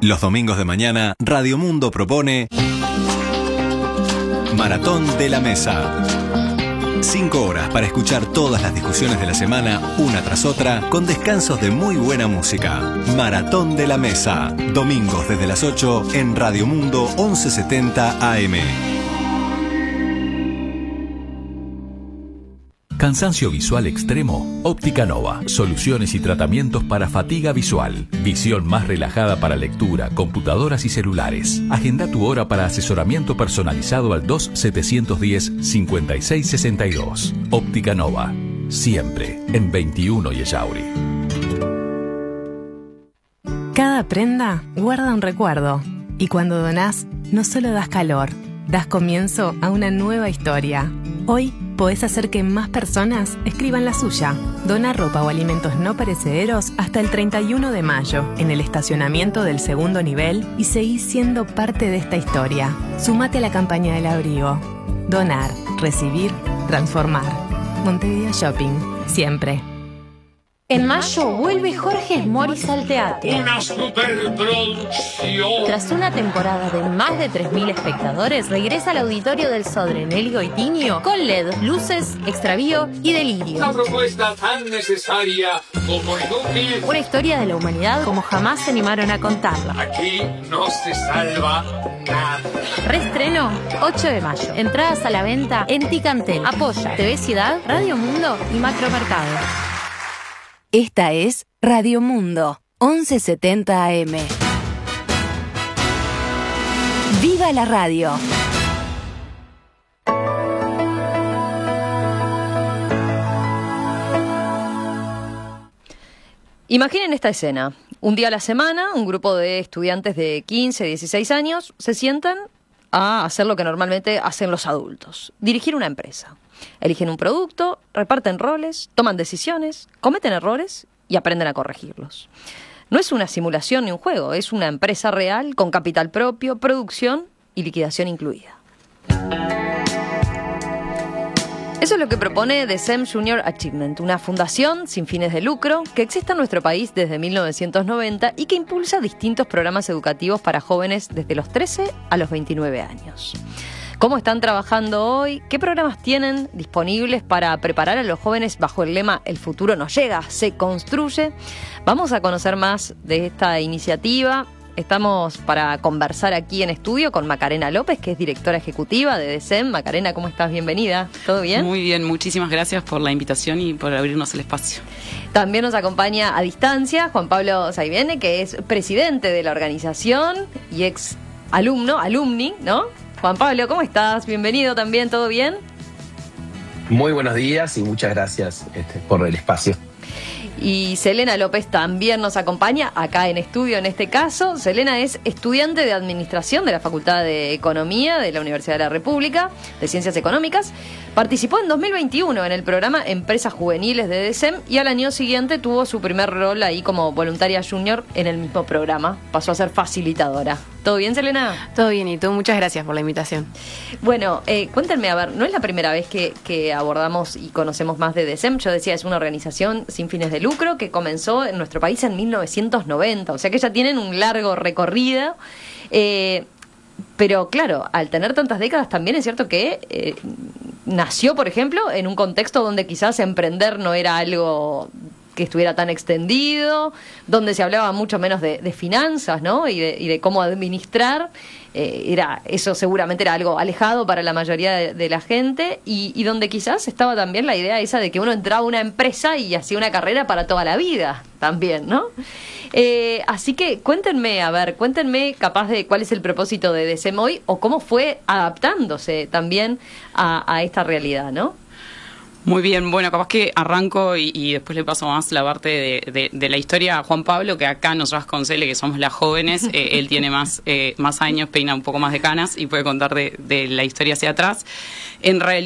Los domingos de mañana, Radio Mundo propone Maratón de la Mesa. 5 horas para escuchar todas las discusiones de la semana, una tras otra, con descansos de muy buena música. Maratón de la Mesa. Domingos desde las 8 en Radio Mundo 1170 AM. Cansancio visual extremo. Óptica Nova. Soluciones y tratamientos para fatiga visual. Visión más relajada para lectura, computadoras y celulares. Agenda tu hora para asesoramiento personalizado al 2710-5662. Óptica Nova. Siempre en 21 y Ellauri. Cada prenda guarda un recuerdo. Y cuando donás, no solo das calor, das comienzo a una nueva historia. Hoy podés hacer que más personas escriban la suya. Dona ropa o alimentos no perecederos hasta el 31 de mayo en el estacionamiento del segundo nivel y seguís siendo parte de esta historia. Sumate a la campaña del abrigo. Donar, recibir, transformar. Montevideo Shopping, siempre. En mayo vuelve Jorge Moris al teatro. Una superproducción. Tras una temporada de más de 3.000 espectadores, regresa al auditorio del Sodre Nelly Goitiño con LED, luces, extravío y delirio. Una propuesta tan necesaria como inútil. Una historia de la humanidad como jamás se animaron a contarla. Aquí no se salva nada. Reestreno 8 de mayo. Entradas a la venta en Ticantel. Apoya TV Ciudad, Radio Mundo y Macromercado. Esta es Radio Mundo 1170 AM. ¡Viva la radio! Imaginen esta escena. Un día a la semana, un grupo de estudiantes de 15, 16 años se sientan a hacer lo que normalmente hacen los adultos: dirigir una empresa. Eligen un producto, reparten roles, toman decisiones, cometen errores y aprenden a corregirlos. No es una simulación ni un juego, es una empresa real con capital propio, producción y liquidación incluida. Eso es lo que propone DECEM Junior Achievement, una fundación sin fines de lucro que existe en nuestro país desde 1990 y que impulsa distintos programas educativos para jóvenes desde los 13 a los 29 años. ¿Cómo están trabajando hoy? ¿Qué programas tienen disponibles para preparar a los jóvenes bajo el lema "El futuro no llega, se construye"? Vamos a conocer más de esta iniciativa. Estamos para conversar aquí en estudio con Macarena López, que es directora ejecutiva de DECEM. Macarena, ¿cómo estás? Bienvenida. ¿Todo bien? Muy bien, muchísimas gracias por la invitación y por abrirnos el espacio. También nos acompaña a distancia Juan Pablo Saiviene, que es presidente de la organización y ex alumni, ¿no? Juan Pablo, ¿cómo estás? Bienvenido también, ¿todo bien? Muy buenos días y muchas gracias por el espacio. Y Selena López también nos acompaña acá en estudio en este caso. Selena es estudiante de Administración de la Facultad de Economía de la Universidad de la República, de Ciencias Económicas. Participó en 2021 en el programa Empresas Juveniles de DECEM y al año siguiente tuvo su primer rol ahí como voluntaria junior en el mismo programa. Pasó a ser facilitadora. ¿Todo bien, Selena? Todo bien, y tú, muchas gracias por la invitación. Bueno, cuéntenme, a ver, no es la primera vez que abordamos y conocemos más de DECEM. Yo decía, es una organización sin fines de lucro que comenzó en nuestro país en 1990, o sea que ya tienen un largo recorrido. Pero claro, al tener tantas décadas también es cierto que nació, por ejemplo, en un contexto donde quizás emprender no era algo que estuviera tan extendido, donde se hablaba mucho menos de finanzas, ¿no? Y de cómo administrar. Eso seguramente era algo alejado para la mayoría de la gente y donde quizás estaba también la idea esa de que uno entraba a una empresa y hacía una carrera para toda la vida también, ¿no? Así que cuéntenme capaz de cuál es el propósito de DECEM hoy o cómo fue adaptándose también a esta realidad, ¿no? Muy bien, bueno, capaz que arranco y después le paso más la parte de la historia a Juan Pablo, que acá nosotros con Cele, que somos las jóvenes, él tiene más años, peina un poco más de canas y puede contar de la historia hacia atrás. En realidad